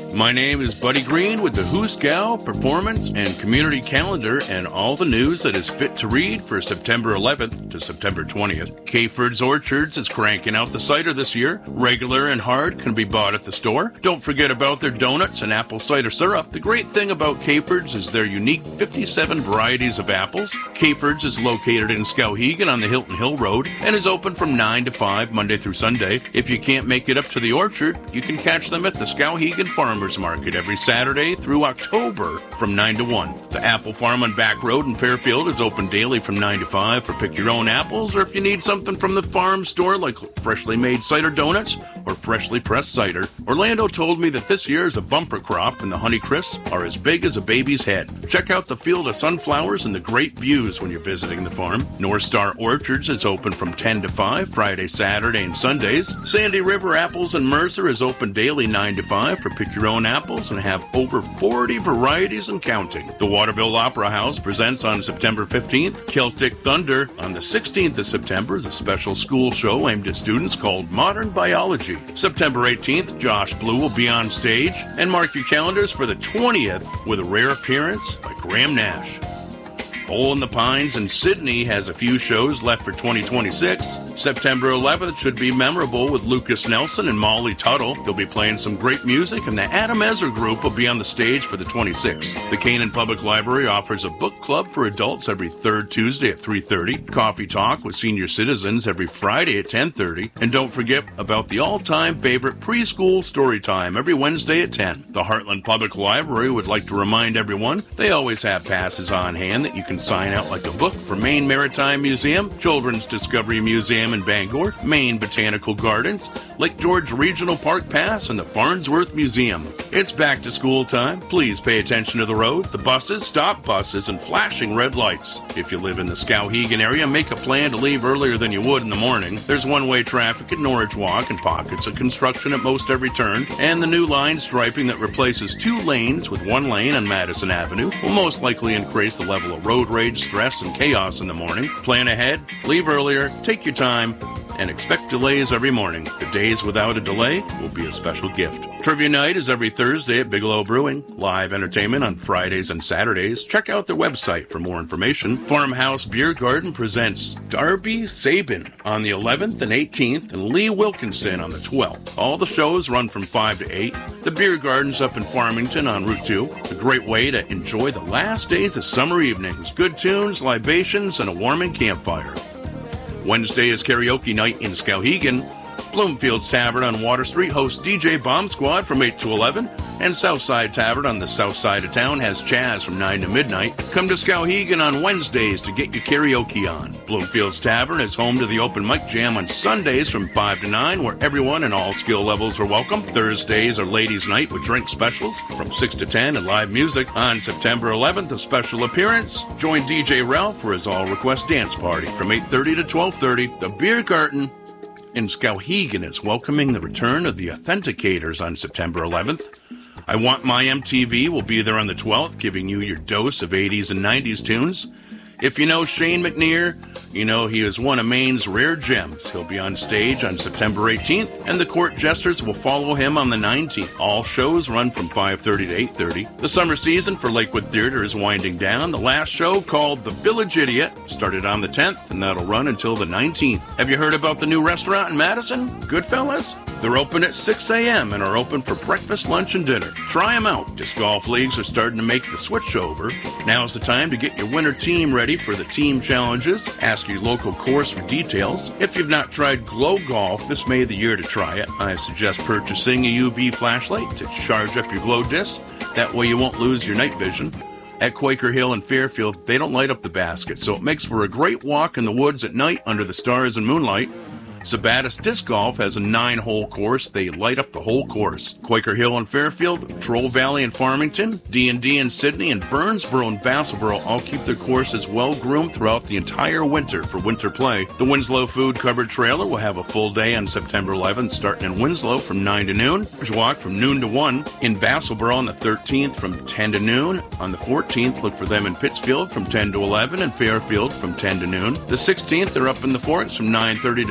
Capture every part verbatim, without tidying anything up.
My name is Buddy Green with the Hooskow Performance and Community Calendar and all the news that is fit to read for September eleventh to September twentieth. Caford's Orchards is cranking out the cider this year. Regular and hard can be bought at the store. Don't forget about their donuts and apple cider syrup. The great thing about Caford's is their unique fifty-seven varieties of apples. Caford's is located in Skowhegan on the Hilton Hill Road and is open from nine to five Monday through Sunday. If you can't make it up to the orchard, you can catch them at the Skowhegan Farmers Market every Saturday through October from nine to one. The Apple Farm on Back Road in Fairfield is open daily from nine to five for pick your own apples, or if you need something from the farm store like freshly made cider donuts or freshly pressed cider. Orlando told me that this year is a bumper crop and the Honey Crisps are as big as a baby's head. Check out the field of sunflowers and the great views when you're visiting the farm. North Star Orchards is open from ten to five Friday, Saturday, and Sundays. Sandy River Apples in Mercer is open daily nine to five for pick your own apples and have over forty varieties and counting. The Waterville Opera House presents on September fifteenth. Celtic Thunder on the sixteenth of September is a special school show aimed at students called Modern Biology. September eighteenth, Josh Blue will be on stage, and mark your calendars for the twentieth with a rare appearance by Graham Nash. Hole in the Pines in Sydney has a few shows left for twenty twenty-six. September eleventh should be memorable with Lucas Nelson and Molly Tuttle. They'll be playing some great music, and the Adam Ezra Group will be on the stage for the twenty-sixth. The Canaan Public Library offers a book club for adults every third Tuesday at three thirty. Coffee Talk with senior citizens every Friday at ten thirty. And don't forget about the all-time favorite preschool story time every Wednesday at ten. The Heartland Public Library would like to remind everyone they always have passes on hand that you can sign out like a book for Maine Maritime Museum, Children's Discovery Museum in Bangor, Maine Botanical Gardens, Lake George Regional Park Pass, and the Farnsworth Museum. It's back to school time. Please pay attention to the road, the buses, stop buses, and flashing red lights. If you live in the Skowhegan area, make a plan to leave earlier than you would in the morning. There's one-way traffic at Norwich Walk and pockets of construction at most every turn, and the new line striping that replaces two lanes with one lane on Madison Avenue will most likely increase the level of road rage, stress, and chaos in the morning. Plan ahead, leave earlier, take your time, and expect delays every morning. The days without a delay will be a special gift. Trivia night is every Thursday at Bigelow Brewing. Live entertainment on Fridays and Saturdays. Check out their website for more information. Farmhouse Beer Garden presents Darby Sabin on the eleventh and eighteenth and Lee Wilkinson on the twelfth. All the shows run from five to eight. The Beer Garden's up in Farmington on Route two. A great way to enjoy the last days of summer evenings. Good tunes, libations, and a warming campfire. Wednesday is karaoke night in Skowhegan. Bloomfield's Tavern on Water Street hosts D J Bomb Squad from eight to eleven, and Southside Tavern on the south side of town has Chaz from nine to midnight. Come to Skowhegan on Wednesdays to get your karaoke on. Bloomfield's Tavern is home to the Open Mic Jam on Sundays from five to nine, where everyone and all skill levels are welcome. Thursdays are Ladies' Night with drink specials from six to ten and live music. On September eleventh, a special appearance. Join D J Ralph for his all-request dance party from eight thirty to twelve thirty. The Beer Garden in Skowhegan is welcoming the return of the Authenticators on September eleventh. I Want My M T V will be there on the twelfth, giving you your dose of eighties and nineties tunes. If you know Shane McNear, you know he is one of Maine's rare gems. He'll be on stage on September eighteenth, and the Court Jesters will follow him on the nineteenth. All shows run from five thirty to eight thirty. The summer season for Lakewood Theater is winding down. The last show, called The Village Idiot, started on the tenth, and that'll run until the nineteenth. Have you heard about the new restaurant in Madison, Goodfellas? They're open at six a.m. and are open for breakfast, lunch, and dinner. Try them out. Disc golf leagues are starting to make the switch over. Now's the time to get your winter team ready for the team challenges. Ask your local course for details. If you've not tried Glow Golf, this may be the year to try it. I suggest purchasing a U V flashlight to charge up your glow disc. That way you won't lose your night vision. At Quaker Hill in Fairfield, they don't light up the basket, so it makes for a great walk in the woods at night under the stars and moonlight. Sabatis Disc Golf has a nine-hole course. They light up the whole course. Quaker Hill in Fairfield, Troll Valley in Farmington, D and D in Sydney, and Burnsboro and Vassalboro all keep their courses well-groomed throughout the entire winter for winter play. The Winslow Food Covered Trailer will have a full day on September eleventh, starting in Winslow from nine to noon. There's walk from noon to one. In Vassalboro on the thirteenth from ten to noon. On the fourteenth, look for them in Pittsfield from ten to eleven, and Fairfield from ten to noon. The sixteenth, they're up in the Forks from nine thirty to ten thirty.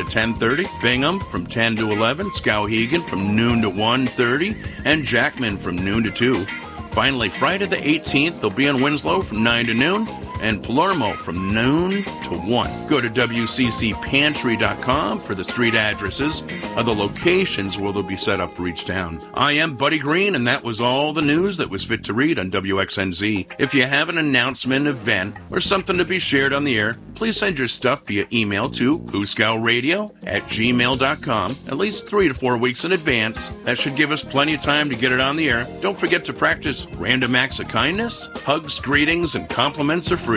thirty, Bingham from ten to eleven, Skowhegan from noon to one thirty, and Jackman from noon to two. Finally, Friday the eighteenth, they'll be in Winslow from nine to noon, and Palermo from noon to one. Go to W C C pantry dot com for the street addresses of the locations where they'll be set up for each town. I am Buddy Green, and that was all the news that was fit to read on W X N Z. If you have an announcement, event, or something to be shared on the air, please send your stuff via email to huskowradio at gmail dot com at least three to four weeks in advance. That should give us plenty of time to get it on the air. Don't forget to practice random acts of kindness. Hugs, greetings, and compliments are free.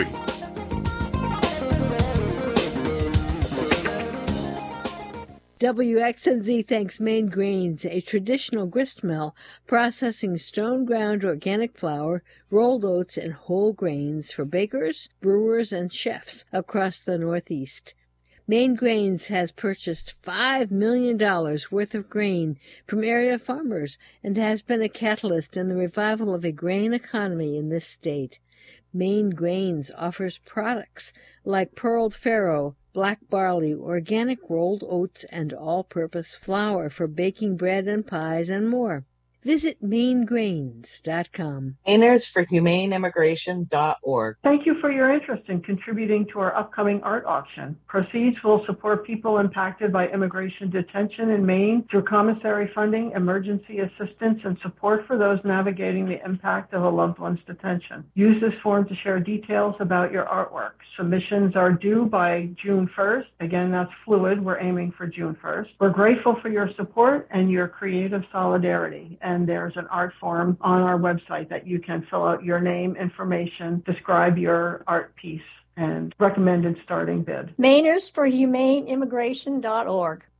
W X N Z thanks Maine Grains, a traditional grist mill processing stone-ground organic flour, rolled oats, and whole grains for bakers, brewers, and chefs across the Northeast. Maine Grains has purchased five million dollars worth of grain from area farmers and has been a catalyst in the revival of a grain economy in this state. Maine Grains offers products like pearled farro, black barley, organic rolled oats, and all-purpose flour for baking bread and pies and more. Visit maine grains dot com. Mainers for humane immigration dot org. Thank you for your interest in contributing to our upcoming art auction. Proceeds will support people impacted by immigration detention in Maine through commissary funding, emergency assistance, and support for those navigating the impact of a loved one's detention. Use this form to share details about your artwork. Submissions are due by June first. Again, that's fluid. We're aiming for June first. We're grateful for your support and your creative solidarity. And there's an art form on our website that you can fill out your name, information, describe your art piece, and recommended starting bid. Mainers for humane immigration dot org.